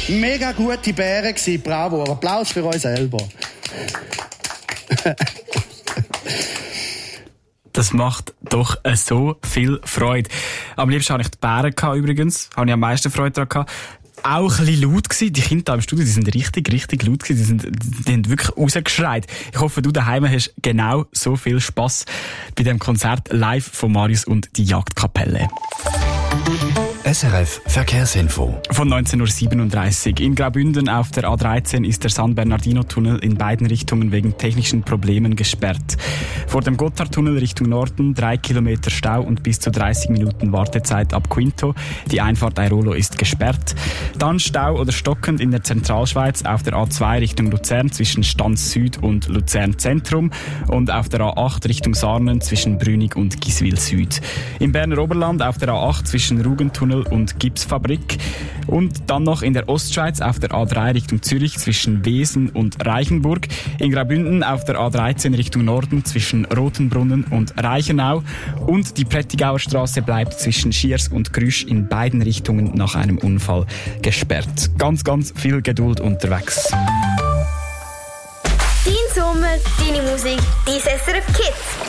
Mega gute Bären gewesen, bravo. Applaus für euch selber. Das macht doch so viel Freude. Am liebsten hatte ich die Bären übrigens. Habe ich am meisten Freude daran gehabt. Auch ein bisschen laut gewesen. Die Kinder im Studio, die sind richtig laut gewesen. Die haben wirklich rausgeschreit. Ich hoffe, du daheim hast genau so viel Spass bei dem Konzert live von Marius und die Jagdkapelle. SRF Verkehrsinfo. Von 19.37 Uhr. In Graubünden auf der A13 ist der San Bernardino-Tunnel in beiden Richtungen wegen technischen Problemen gesperrt. Vor dem Gotthardtunnel Richtung Norden 3 Kilometer Stau und bis zu 30 Minuten Wartezeit ab Quinto. Die Einfahrt Airolo ist gesperrt. Dann Stau oder stockend in der Zentralschweiz auf der A2 Richtung Luzern zwischen Stanz Süd und Luzern Zentrum und auf der A8 Richtung Sarnen zwischen Brünig und Giswil Süd. Im Berner Oberland auf der A8 zwischen Rugentunnel und Gipsfabrik und dann noch in der Ostschweiz auf der A3 Richtung Zürich zwischen Wesen und Reichenburg, in Graubünden auf der A13 Richtung Norden zwischen Rotenbrunnen und Reichenau und die Prättigauer Straße bleibt zwischen Schiers und Grüsch in beiden Richtungen nach einem Unfall gesperrt. Ganz viel Geduld unterwegs. Dein Sommer, deine Musik, dein SRF Kids.